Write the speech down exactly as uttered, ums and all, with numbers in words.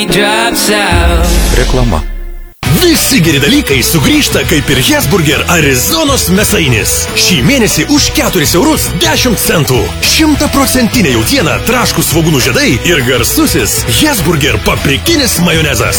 Reklama. Visi geri dalykai sugrįžta kaip ir Hesburger Arizonos mėsainis. Šį mėnesį už keturis eurus dešimt centų. Šimtaprocentinė jautiena, traškūs svogūnų žiedai ir garsusis Hesburger paprikinis majonezas.